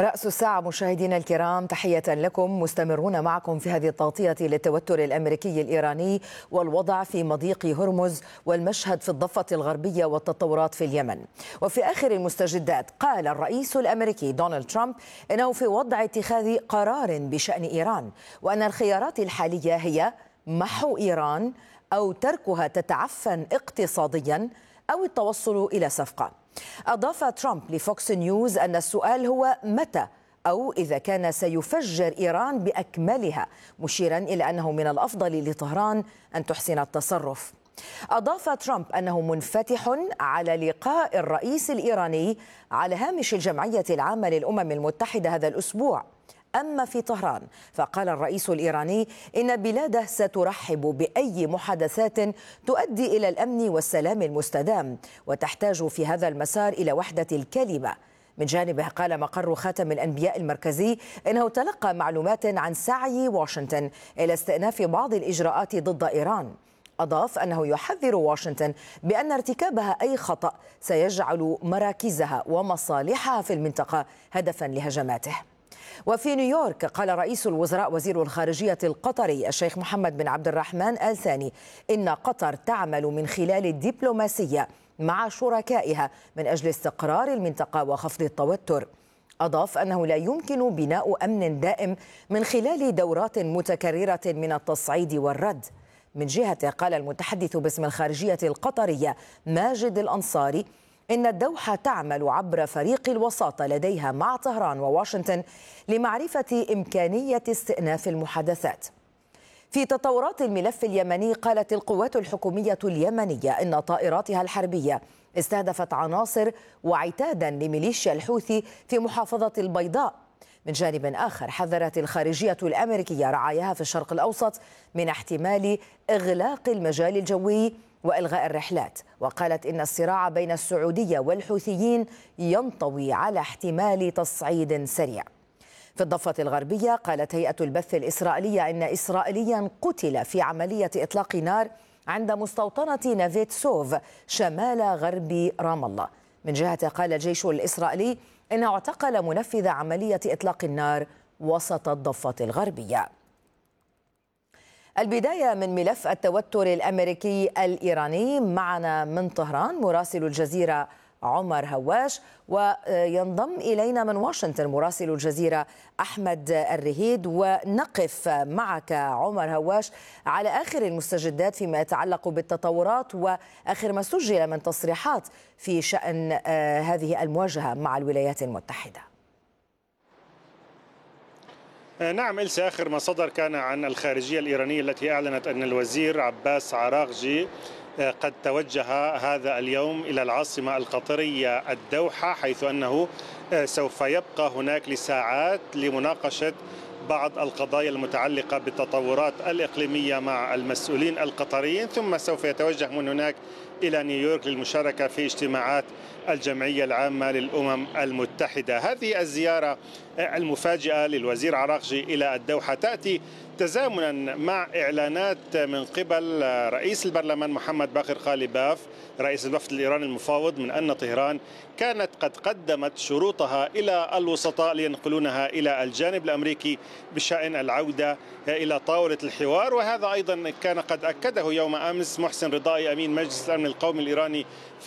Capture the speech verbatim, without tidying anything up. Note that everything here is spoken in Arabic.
رأس الساعة مشاهدينا الكرام، تحية لكم. مستمرون معكم في هذه التغطية للتوتر الأمريكي الإيراني والوضع في مضيق هرمز والمشهد في الضفة الغربية والتطورات في اليمن. وفي آخر المستجدات قال الرئيس الأمريكي دونالد ترامب إنه في وضع اتخاذ قرار بشأن إيران، وأن الخيارات الحالية هي محو إيران أو تركها تتعفن اقتصاديا أو التوصل إلى صفقة. أضاف ترامب لفوكس نيوز أن السؤال هو متى أو إذا كان سيفجر إيران بأكملها، مشيرا إلى أنه من الأفضل لطهران أن تحسن التصرف. أضاف ترامب أنه منفتح على لقاء الرئيس الإيراني على هامش الجمعية العامة للأمم المتحدة هذا الأسبوع. أما في طهران فقال الرئيس الإيراني إن بلاده سترحب بأي محادثات تؤدي إلى الأمن والسلام المستدام، وتحتاج في هذا المسار إلى وحدة الكلمة. من جانبه قال مقر خاتم الأنبياء المركزي إنه تلقى معلومات عن سعي واشنطن إلى استئناف بعض الإجراءات ضد إيران. أضاف أنه يحذر واشنطن بأن ارتكابها أي خطأ سيجعل مراكزها ومصالحها في المنطقة هدفا لهجماته. وفي نيويورك قال رئيس الوزراء وزير الخارجية القطري الشيخ محمد بن عبد الرحمن آل ثاني إن قطر تعمل من خلال الدبلوماسية مع شركائها من أجل استقرار المنطقة وخفض التوتر. أضاف أنه لا يمكن بناء أمن دائم من خلال دورات متكررة من التصعيد والرد. من جهته قال المتحدث باسم الخارجية القطرية ماجد الأنصاري إن الدوحة تعمل عبر فريق الوساطة لديها مع طهران وواشنطن لمعرفة إمكانية استئناف المحادثات. في تطورات الملف اليمني قالت القوات الحكومية اليمنية إن طائراتها الحربية استهدفت عناصر وعتادا لميليشيا الحوثي في محافظة البيضاء. من جانب آخر حذرت الخارجية الأمريكية رعاياها في الشرق الأوسط من احتمال إغلاق المجال الجوي وإلغاء الرحلات، وقالت إن الصراع بين السعودية والحوثيين ينطوي على احتمال تصعيد سريع. في الضفة الغربية قالت هيئة البث الإسرائيلية إن إسرائيليا قتل في عملية إطلاق نار عند مستوطنة نافيت سوف شمال غرب رام الله. من جهته قال الجيش الإسرائيلي إنه اعتقل منفذ عملية إطلاق النار وسط الضفة الغربية. البداية من ملف التوتر الأمريكي الإيراني. معنا من طهران مراسل الجزيرة عمر هواش، وينضم إلينا من واشنطن مراسل الجزيرة أحمد الرهيد. ونقف معك عمر هواش على آخر المستجدات فيما يتعلق بالتطورات وآخر ما سجل من تصريحات في شأن هذه المواجهة مع الولايات المتحدة. نعم إلسا، آخر ما صدر كان عن الخارجية الإيرانية التي أعلنت أن الوزير عباس عراغجي قد توجه هذا اليوم إلى العاصمة القطرية الدوحة، حيث أنه سوف يبقى هناك لساعات لمناقشة بعض القضايا المتعلقة بالتطورات الإقليمية مع المسؤولين القطريين، ثم سوف يتوجه من هناك إلى نيويورك للمشاركة في اجتماعات الجمعية العامة للأمم المتحدة. هذه الزيارة المفاجئة للوزير عراغجي إلى الدوحة تأتي تزامنا مع إعلانات من قبل رئيس البرلمان محمد باقر غالباف رئيس الوفد الإيراني المفاوض من أن طهران كانت قد قدمت شروطها إلى الوسطاء لينقلونها إلى الجانب الأمريكي بشأن العودة إلى طاولة الحوار. وهذا أيضا كان قد أكده يوم أمس محسن رضائي أمين مجلس الأمن القومي الإيراني